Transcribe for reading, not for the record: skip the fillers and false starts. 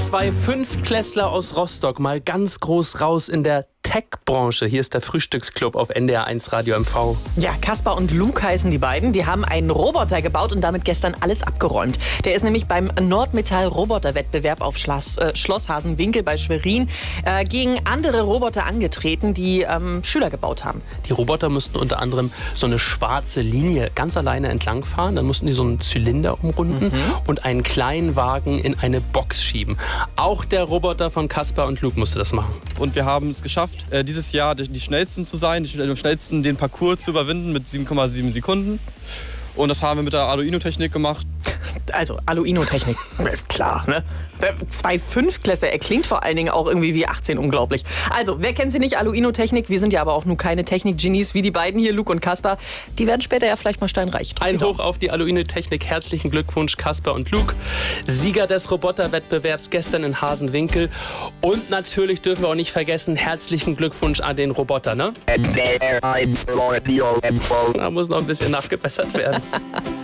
zwei Fünftklässler aus Rostock mal ganz groß raus in der Tech-Branche. Hier ist der Frühstücksclub auf NDR 1 Radio MV. Ja, Kaspar und Luke heißen die beiden. Die haben einen Roboter gebaut und damit gestern alles abgeräumt. Der ist nämlich beim Nordmetall-Roboter-Wettbewerb auf Schloss Hasenwinkel bei Schwerin gegen andere Roboter angetreten, die Schüler gebaut haben. Die Roboter mussten unter anderem so eine schwarze Linie ganz alleine entlangfahren. Dann mussten die so einen Zylinder umrunden und einen kleinen Wagen in eine Box schieben. Auch der Roboter von Kaspar und Luke musste das machen. Und wir haben es geschafft, dieses Jahr die schnellsten zu sein, am schnellsten den Parcours zu überwinden mit 7,7 Sekunden. Und das haben wir mit der Arduino-Technik gemacht. Also Arduino-Technik, klar, ne? Zwei Fünftklässler, er klingt vor allen Dingen auch irgendwie wie 18, unglaublich. Also, wer kennt sie nicht, Arduino-Technik? Wir sind ja aber auch nur keine Technik-Genies wie die beiden hier, Luke und Kaspar. Die werden später ja vielleicht mal steinreich. Ein Hoch auf die Arduino-Technik. Herzlichen Glückwunsch, Kaspar und Luke. Sieger des Roboterwettbewerbs gestern in Hasenwinkel. Und natürlich dürfen wir auch nicht vergessen, herzlichen Glückwunsch an den Roboter, ne? Da muss noch ein bisschen nachgebessert werden.